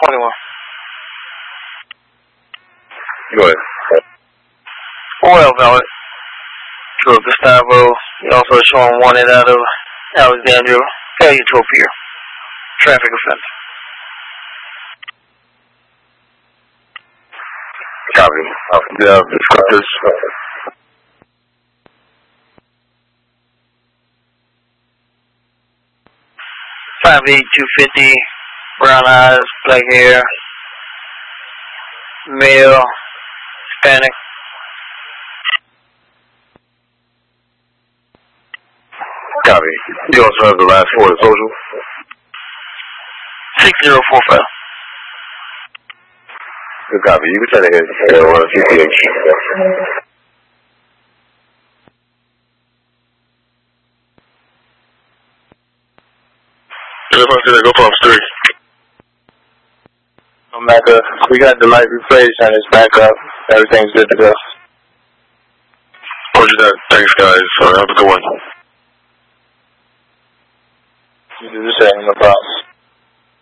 21. Go ahead. Oil valid. To Gustavo. You're also showing wanted out of Alexandria. Failure to appear. Traffic offense. Copy. Yeah, this. 5'8", 250, brown eyes, black hair, male, Hispanic. Copy. You also have the last four of the social? 6045. Good copy. You can send it here. CPH. Go Pops 3. I'm back up. We got the light replaced and it's back up. Everything's good to go. Roger that. Thanks, guys. Have a good one. You do the same, no problem.